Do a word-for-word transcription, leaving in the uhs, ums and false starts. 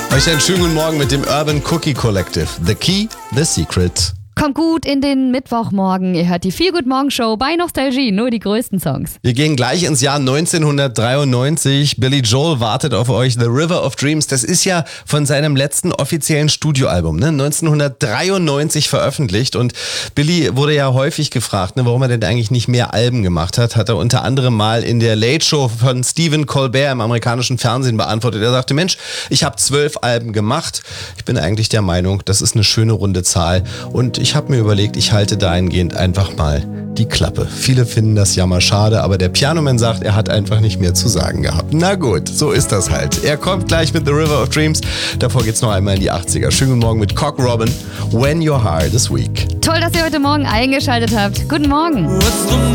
Euch einen schönen guten Morgen mit dem Urban Cookie Collective. The Key, The Secret. Kommt gut in den Mittwochmorgen. Ihr hört die Feel Good Morgen Show bei Nostalgie. Nur die größten Songs. Wir gehen gleich ins Jahr neunzehnhundertdreiundneunzig. Billy Joel wartet auf euch. The River of Dreams. Das ist ja von seinem letzten offiziellen Studioalbum, ne? neunzehnhundertdreiundneunzig veröffentlicht. Und Billy wurde ja häufig gefragt, ne, warum er denn eigentlich nicht mehr Alben gemacht hat. Hat er unter anderem mal in der Late Show von Stephen Colbert im amerikanischen Fernsehen beantwortet. Er sagte, Mensch, ich habe zwölf Alben gemacht. Ich bin eigentlich der Meinung, das ist eine schöne runde Zahl. Und ich habe mir überlegt, ich halte dahingehend einfach mal die Klappe. Viele finden das jammer schade, aber der Pianoman sagt, er hat einfach nicht mehr zu sagen gehabt. Na gut, so ist das halt. Er kommt gleich mit The River of Dreams. Davor geht's noch einmal in die achtziger. Schönen guten Morgen mit Cock Robin. When Your Heart is Weak. Toll, dass ihr heute Morgen eingeschaltet habt. Guten Morgen.